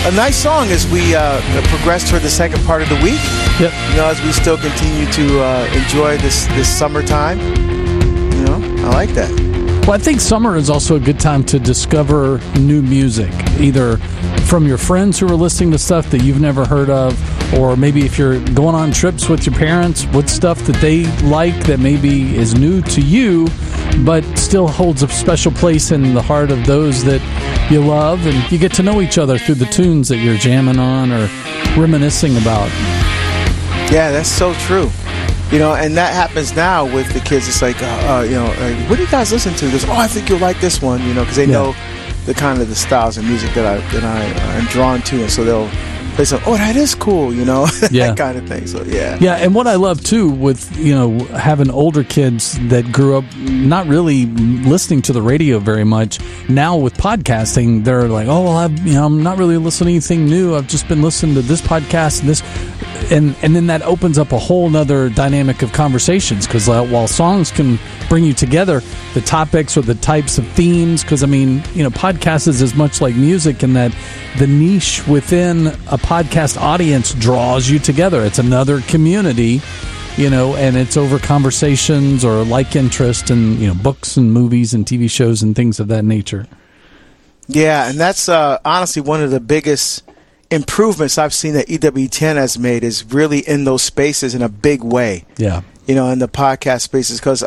a nice song as we progress toward the second part of the week. Yep. As we still continue to enjoy this summertime. I like that. Well, I think summer is also a good time to discover new music, either from your friends who are listening to stuff that you've never heard of, or maybe if you're going on trips with your parents, what stuff that they like that maybe is new to you, but still holds a special place in the heart of those that you love, and you get to know each other through the tunes that you're jamming on or reminiscing about. Yeah, that's so true. And that happens now with the kids. It's like, what do you guys listen to? Goes, I think you'll like this one, because they know the kind of the styles of music that I am drawn to, and so they say, that is cool, that kind of thing. So yeah, and what I love too with having older kids that grew up not really listening to the radio very much. Now with podcasting, they're like, I'm not really listening to anything new. I've just been listening to this podcast and this. And then that opens up a whole nother dynamic of conversations, because while songs can bring you together, the topics or the types of themes, because podcast is as much like music in that the niche within a podcast audience draws you together. It's another community, and it's over conversations or like interest in books and movies and TV shows and things of that nature. Yeah, and that's honestly one of the biggest improvements I've seen that EWTN has made is really in those spaces in a big way. Yeah. In the podcast spaces. Because,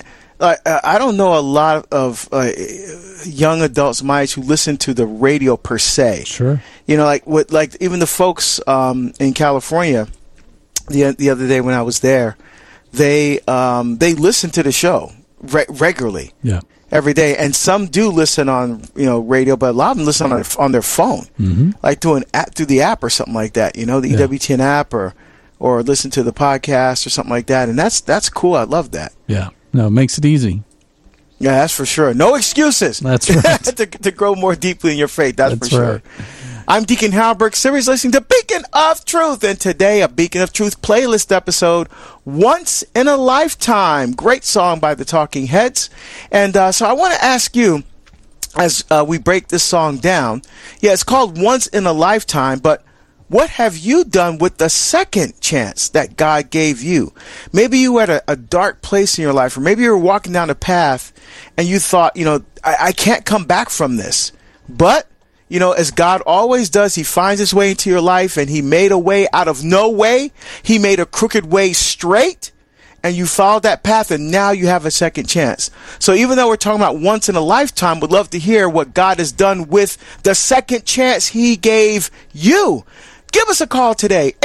I don't know a lot of young adults my age who listen to the radio per se. Sure. Like even the folks in California the other day when I was there, they listen to the show regularly. Yeah. Every day, and some do listen on radio, but a lot of them listen on their phone, like through the app or something like that. The EWTN app, or listen to the podcast or something like that, and that's cool. I love that. Yeah, no, it makes it easy. Yeah, that's for sure. No excuses. That's right. to grow more deeply in your faith. That's for sure. Right. I'm Deacon Halberg, series listening to Beacon of Truth, and today a Beacon of Truth playlist episode, Once in a Lifetime. Great song by the Talking Heads. And so I want to ask you, as we break this song down, it's called Once in a Lifetime, but what have you done with the second chance that God gave you? Maybe you were at a dark place in your life, or maybe you were walking down a path and you thought, I can't come back from this. But as God always does, he finds his way into your life, and he made a way out of no way. He made a crooked way straight, and you followed that path, and now you have a second chance. So even though we're talking about once in a lifetime, we'd love to hear what God has done with the second chance he gave you. Give us a call today,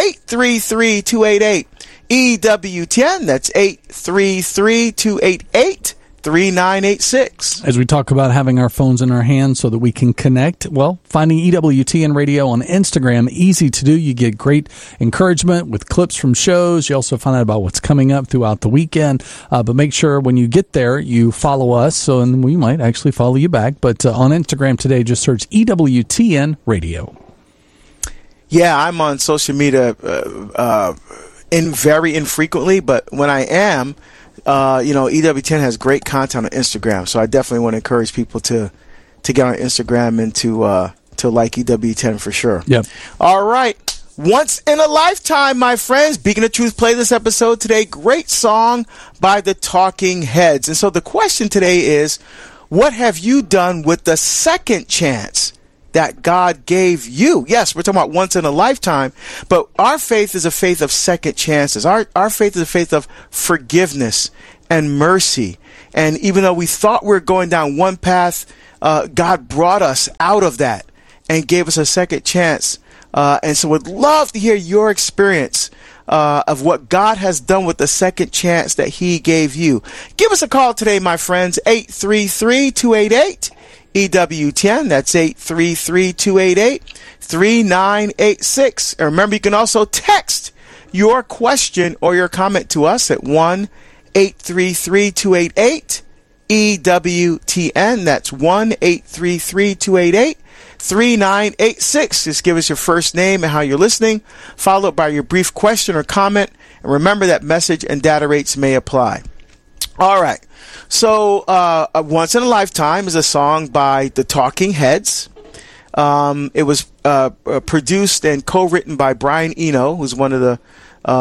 833-288-EWTN. That's 833-288-EWTN. 3986. As we talk about having our phones in our hands so that we can connect, finding EWTN Radio on Instagram, easy to do. You get great encouragement with clips from shows. You also find out about what's coming up throughout the weekend. But make sure when you get there, you follow us, and we might actually follow you back. But on Instagram today, just search EWTN Radio. Yeah, I'm on social media very infrequently, but when I am, EWTN has great content on Instagram, so I definitely want to encourage people to get on Instagram and to like EWTN for sure. Yep. All right. Once in a Lifetime, my friends. Beacon of Truth play this episode today. Great song by the Talking Heads. And so the question today is, what have you done with the second chance that God gave you? Yes, we're talking about once in a lifetime, but our faith is a faith of second chances. Our faith is a faith of forgiveness and mercy. And even though we thought we were going down one path, God brought us out of that and gave us a second chance. And so we'd love to hear your experience of what God has done with the second chance that he gave you. Give us a call today, my friends, 833-288 EWTN. That's 833-288-3986. And remember, you can also text your question or your comment to us at 1-833-288-EWTN. That's 1-833-288-3986. Just give us your first name and how you're listening, followed by your brief question or comment. And remember that message and data rates may apply. All right. So, Once in a Lifetime is a song by the Talking Heads. It was produced and co-written by Brian Eno, who's one of the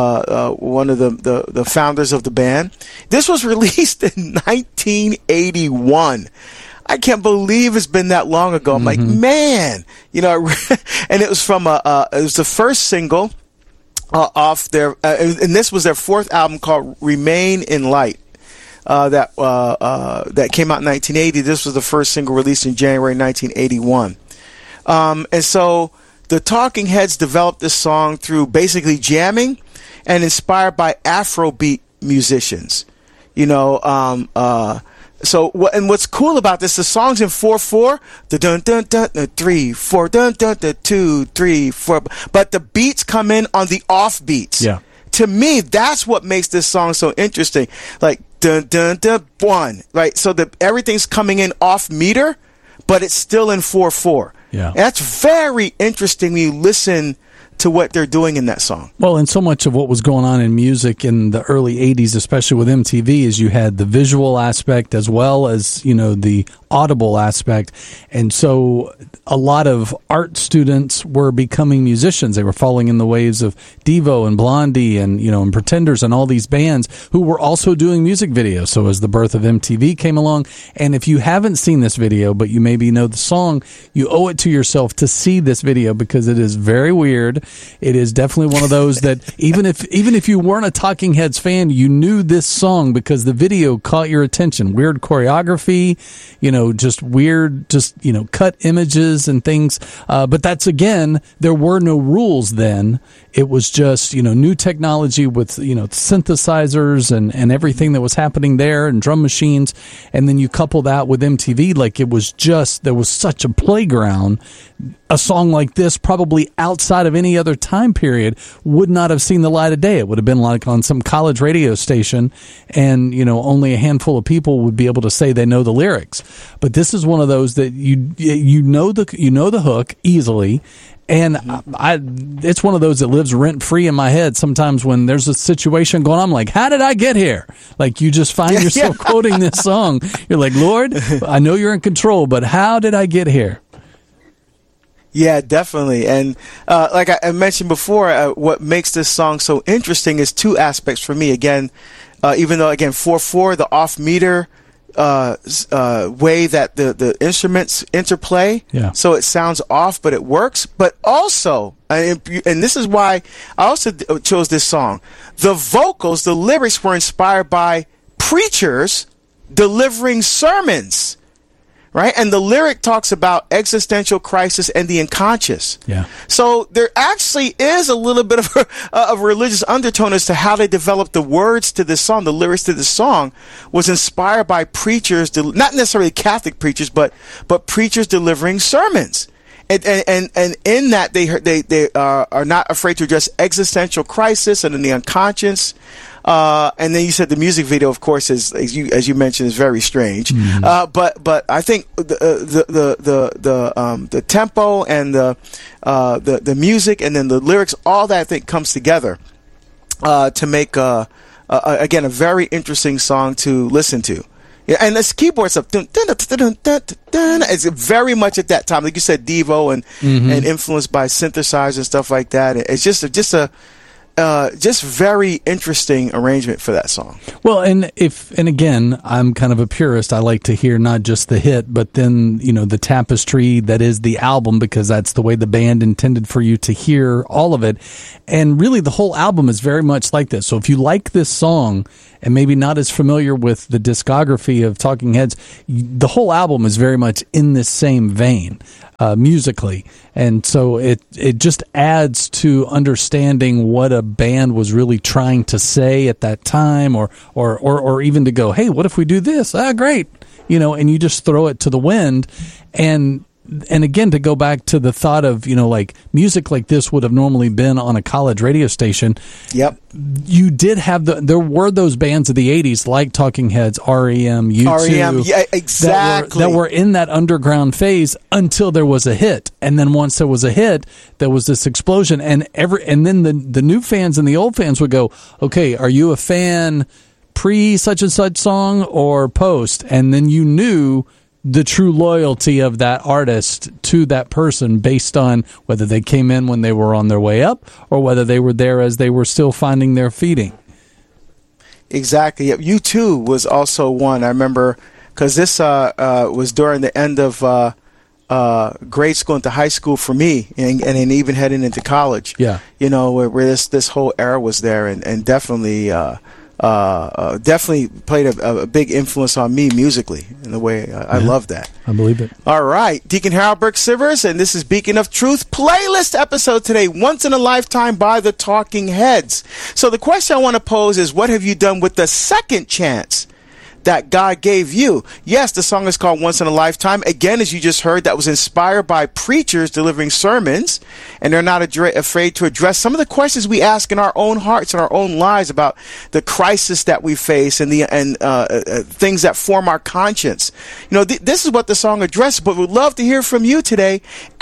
founders of the band. This was released in 1981. I can't believe it's been that long ago. I'm like, man, and it was from it was the first single off their, and this was their fourth album called Remain in Light. That came out in 1980. This was the first single released in January 1981. And so the Talking Heads developed this song through basically jamming and inspired by Afrobeat musicians. So what's cool about this? The song's in 4/4, the dun dun dun, 3/4, dun dun dun, 2 3 4. But the beats come in on the off beats. Yeah. To me, that's what makes this song so interesting. Like dun dun dun 1, right? So everything's coming in off meter, but it's still in 4/4. Yeah. And that's very interesting when you listen to what they're doing in that song. Well, and so much of what was going on in music in the early 80s, especially with MTV, is you had the visual aspect as well as, the audible aspect. And so a lot of art students were becoming musicians. They were following in the waves of Devo and Blondie and, and Pretenders and all these bands who were also doing music videos. So as the birth of MTV came along, and if you haven't seen this video, but you maybe know the song, you owe it to yourself to see this video because it is very weird. It is definitely one of those that even if you weren't a Talking Heads fan, you knew this song because the video caught your attention. Weird choreography, just weird, cut images and things. But that's, again, there were no rules then. It was just, new technology with, synthesizers and everything that was happening there and drum machines. And then you couple that with MTV, like it was just, there was such a playground. A song like this, probably outside of any other time period, would not have seen the light of day. It would have been like on some college radio station, and only a handful of people would be able to say they know the lyrics. But this is one of those that you know the hook easily. And it's one of those that lives rent free in my head. Sometimes when there's a situation going on, I'm like, how did I get here? Like you just find yourself quoting this song. You're like, Lord, I know you're in control, but how did I get here? Yeah, definitely. And like I mentioned before, what makes this song so interesting is two aspects for me. Again, even though, 4/4, the off meter way that the instruments interplay, so it sounds off, but it works. But also, and this is why I also chose this song, the vocals, the lyrics were inspired by preachers delivering sermons. Right? And the lyric talks about existential crisis and the unconscious. Yeah. So there actually is a little bit of a religious undertone as to how they developed the words to this song. The lyrics to this song was inspired by preachers, not necessarily Catholic preachers, but preachers delivering sermons. And in that they are not afraid to address existential crisis and in the unconscious. And then you said the music video, of course, is as you mentioned, is very strange. Mm-hmm. But I think the tempo and the music and then the lyrics, all that I think comes together to make again a very interesting song to listen to. Yeah, and this keyboard stuff, it's very much at that time, like you said, Devo and influenced by synthesizers and stuff like that. It's just very interesting arrangement for that song. Well, and again, I'm kind of a purist. I like to hear not just the hit, but then, the tapestry that is the album, because that's the way the band intended for you to hear all of it. And really the whole album is very much like this. So if you like this song and maybe not as familiar with the discography of Talking Heads, the whole album is very much in this same vein. Musically, and so it just adds to understanding what a band was really trying to say at that time, or even to go, hey, what if we do this? Great, and you just throw it to the wind, and again, to go back to the thought of, like music like this would have normally been on a college radio station. Yep. You did have there were those bands of the 80s like Talking Heads, REM, U2. REM, yeah, exactly. That were in that underground phase until there was a hit. And then once there was a hit, there was this explosion. And then the new fans and the old fans would go, okay, are you a fan pre such and such song or post? And then you knew the true loyalty of that artist to that person based on whether they came in when they were on their way up or whether they were there as they were still finding their feeding. Exactly. U2 was also one. I remember because this was during the end of grade school into high school for me, and even heading into college. Yeah, where this whole era was there, and definitely played a big influence on me musically in the way I love that. I believe it. All right, Deacon Harold Burke-Sivers, and this is Beacon of Truth playlist episode today, Once in a Lifetime by the Talking Heads. So the question I want to pose is, what have you done with the second chance that God gave you? Yes, the song is called Once in a Lifetime. Again, as you just heard, that was inspired by preachers delivering sermons, and they're not afraid to address some of the questions we ask in our own hearts and our own lives about the crisis that we face and things that form our conscience. This is what the song addresses, but we'd love to hear from you today.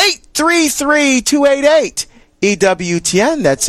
833-288. EWTN, that's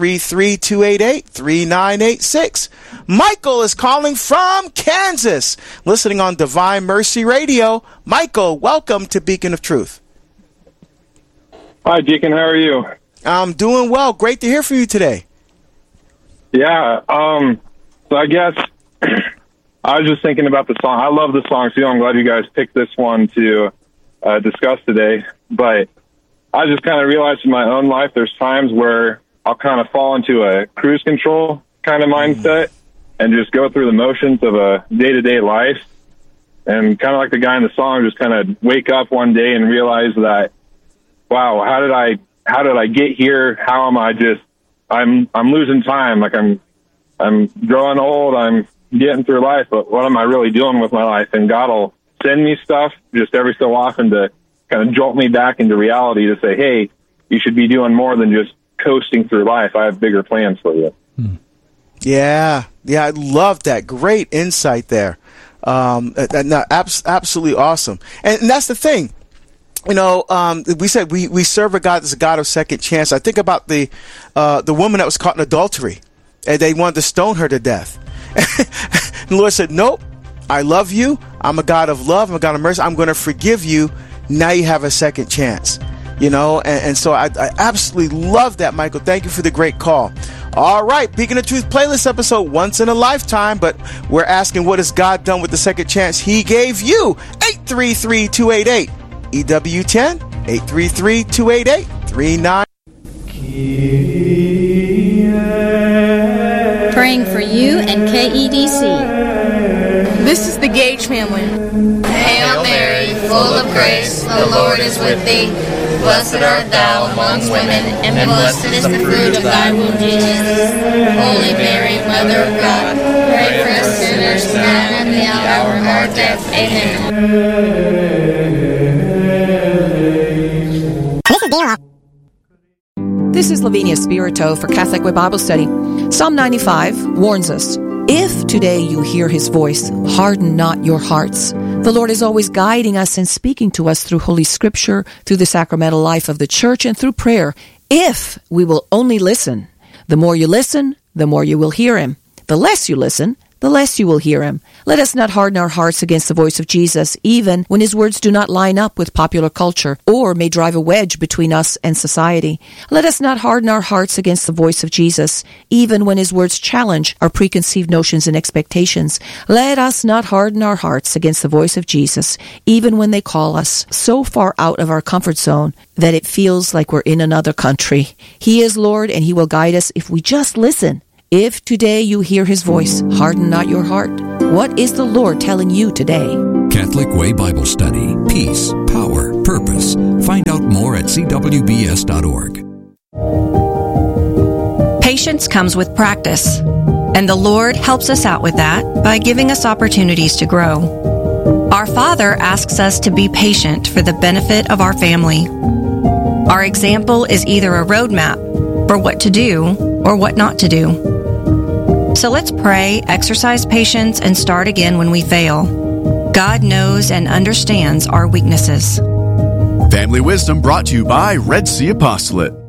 833-288-3986. Michael is calling from Kansas, listening on Divine Mercy Radio. Michael, welcome to Beacon of Truth. Hi, Deacon. How are you? I'm doing well. Great to hear from you today. Yeah, so I guess I was just thinking about the song. I love the song, too. I'm glad you guys picked this one to discuss today. But I just kind of realized in my own life there's times where I'll kind of fall into a cruise control kind of mindset and just go through the motions of a day-to-day life. And kind of like the guy in the song, just kind of wake up one day and realize that, wow, how did I get here? How am I I'm losing time. Like I'm growing old. I'm getting through life, but what am I really doing with my life? And God will send me stuff just every so often to kind of jolt me back into reality to say, hey, you should be doing more than just coasting through life. I have bigger plans for you. Yeah, I love that. Great insight there. Absolutely awesome. And that's the thing. We said we serve a God that's a God of second chance. I think about the woman that was caught in adultery, and they wanted to stone her to death. And the Lord said, nope, I love you. I'm a God of love. I'm a God of mercy. I'm going to forgive you. Now you have a second chance, and so I absolutely love that, Michael. Thank you for the great call. All right, Beacon of Truth playlist episode, Once in a Lifetime, but we're asking, what has God done with the second chance He gave you? 833-288 EWTN, 833-288-39. Praying for you and KEDC. This is the Gage family. Hail Mary, full of grace, the Lord is with thee. Blessed art thou amongst women, and blessed is the fruit of thy womb, Jesus. Holy Mary, Mother of God, pray for us sinners now and at the hour of our death. Amen. This is Lavinia Spirito for Catholic Way Bible Study. Psalm 95 warns us, if today you hear His voice, harden not your hearts. The Lord is always guiding us and speaking to us through Holy Scripture, through the sacramental life of the Church, and through prayer. If we will only listen. The more you listen, the more you will hear Him. The less you listen, the less you will hear Him. Let us not harden our hearts against the voice of Jesus, even when His words do not line up with popular culture or may drive a wedge between us and society. Let us not harden our hearts against the voice of Jesus, even when His words challenge our preconceived notions and expectations. Let us not harden our hearts against the voice of Jesus, even when they call us so far out of our comfort zone that it feels like we're in another country. He is Lord, and He will guide us if we just listen. If today you hear His voice, harden not your heart. What is the Lord telling you today? Catholic Way Bible Study. Peace, power, purpose. Find out more at cwbs.org. Patience comes with practice, and the Lord helps us out with that by giving us opportunities to grow. Our Father asks us to be patient for the benefit of our family. Our example is either a roadmap for what to do or what not to do. So let's pray, exercise patience, and start again when we fail. God knows and understands our weaknesses. Family Wisdom brought to you by Red Sea Apostolate.